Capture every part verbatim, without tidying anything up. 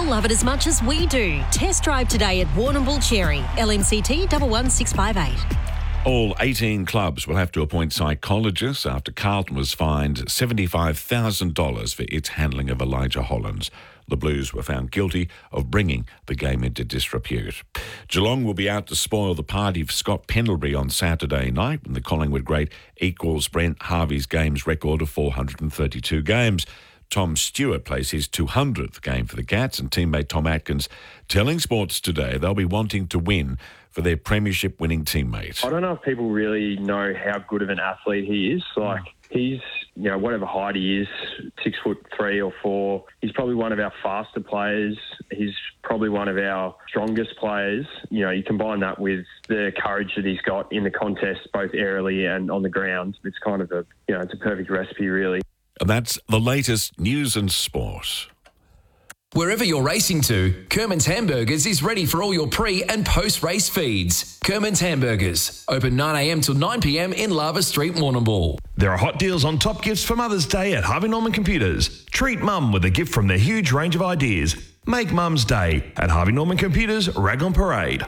love it as much as we do. Test drive today at Warrnambool Cherry. L M C T one one six five eight. All eighteen clubs will have to appoint psychologists after Carlton was fined seventy-five thousand dollars for its handling of Elijah Hollands. The Blues were found guilty of bringing the game into disrepute. Geelong will be out to spoil the party for Scott Pendlebury on Saturday night when the Collingwood great equals Brent Harvey's games record of four hundred thirty-two games. Tom Stewart plays his two hundredth game for the Cats, and teammate Tom Atkins telling Sports Today they'll be wanting to win for their premiership-winning teammate. I don't know if people really know how good of an athlete he is. Like, he's, you know, whatever height he is, six foot three or four, he's probably one of our faster players. He's probably one of our strongest players. You know, you combine that with the courage that he's got in the contest, both aerially and on the ground. It's kind of a, you know, it's a perfect recipe, really. And that's the latest news and sport. Wherever you're racing to, Kerman's Hamburgers is ready for all your pre- and post-race feeds. Kerman's Hamburgers, open nine a m till nine p m in Lava Street, Warrnambool. There are hot deals on top gifts for Mother's Day at Harvey Norman Computers. Treat Mum with a gift from their huge range of ideas. Make Mum's Day at Harvey Norman Computers, Raglan Parade.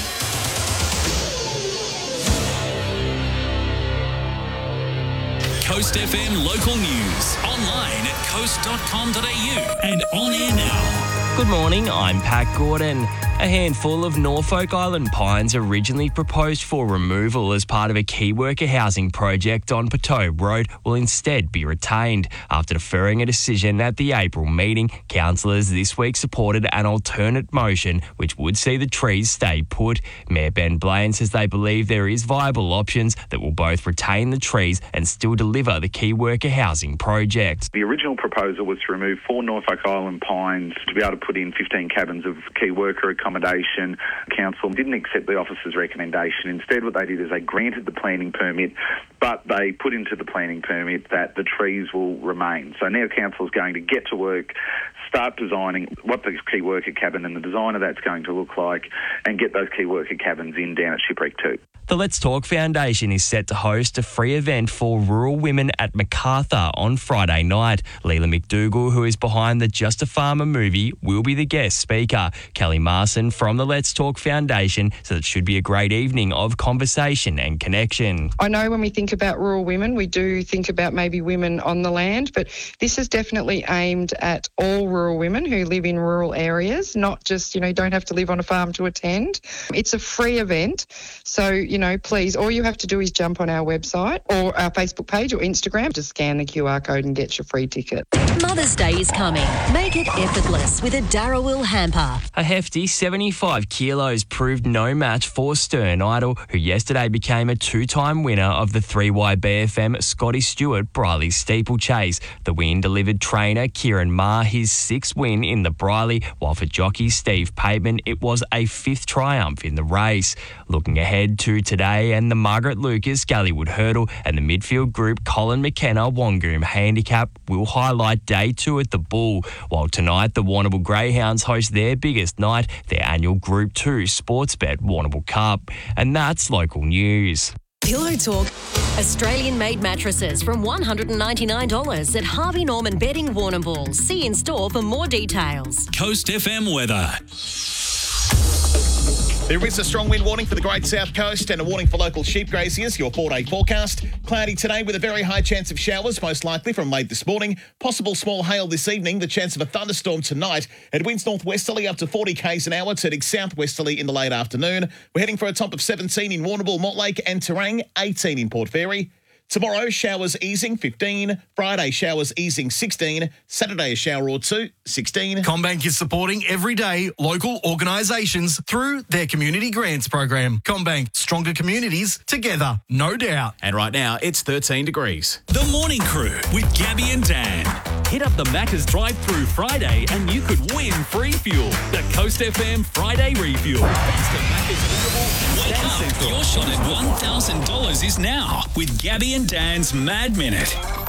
Coast F M local news, online at coast dot com dot a u and on air now. Good morning, I'm Pat Gordon. A handful of Norfolk Island pines originally proposed for removal as part of a key worker housing project on Poteau Road will instead be retained. After deferring a decision at the April meeting, councillors this week supported an alternate motion which would see the trees stay put. Mayor Ben Blaine says they believe there is viable options that will both retain the trees and still deliver the key worker housing project. The original proposal was to remove four Norfolk Island pines to be able to put in fifteen cabins of key worker accommodation. Council didn't accept the officer's recommendation. Instead, what they did is they granted the planning permit, but they put into the planning permit that the trees will remain. So now Council is going to get to work, start designing what the key worker cabin and the design of that's going to look like, and get those key worker cabins in down at Shipwreck two. The Let's Talk Foundation is set to host a free event for rural women at Macarthur on Friday night. Leela McDougall, who is behind the Just a Farmer movie, will be the guest speaker. Kelly Marson from the Let's Talk Foundation says it should be a great evening of conversation and connection. I know when we think about rural women, we do think about maybe women on the land, but this is definitely aimed at all rural women who live in rural areas, not just, you know, don't have to live on a farm to attend. It's a free event, so, you know, please, all you have to do is jump on our website or our Facebook page or Instagram, just scan the Q R code and get your free ticket. Mother's Day is coming. Make it effortless with a Darrawil hamper. A hefty seventy-five kilos proved no match for Stern Idol, who yesterday became a two-time winner of the three Y B F M Scotty Stewart Briley Steeplechase. The win delivered trainer Kieran Maher his sixth win in the Briley, while for jockey Steve Pateman it was a fifth triumph in the race. Looking ahead to today and the Margaret Lucas Galleywood Hurdle and the midfield group Colin McKenna Wangoom Handicap will highlight day two at the Bull, while tonight the Warrnambool Greyhounds host their biggest night, their annual Group two Sportsbet Warrnambool Cup. And that's local news. Pillow Talk. Australian-made mattresses from one hundred ninety-nine dollars at Harvey Norman Bedding Warrnambool. See in store for more details. Coast F M weather. There is a strong wind warning for the Great South Coast and a warning for local sheep graziers. Your four-day forecast. Cloudy today with a very high chance of showers, most likely from late this morning. Possible small hail this evening. The chance of a thunderstorm tonight. It winds northwesterly up to forty k's an hour, turning southwesterly in the late afternoon. We're heading for a top of seventeen in Warrnambool, Mortlake and Terang, eighteen in Port Fairy. Tomorrow, showers easing, fifteen. Friday, showers easing, sixteen. Saturday, a shower or two, sixteen. CommBank is supporting everyday local organisations through their community grants program. CommBank, stronger communities together, no doubt. And right now, it's thirteen degrees. The Morning Crew with Gabby and Dan. Hit up the Macca's drive-through Friday and you could win free fuel. The Coast F M Friday Refuel. Thanks to Macca's Wake Up. Your shot at one thousand dollars is now with Gabby and Dan's Mad Minute.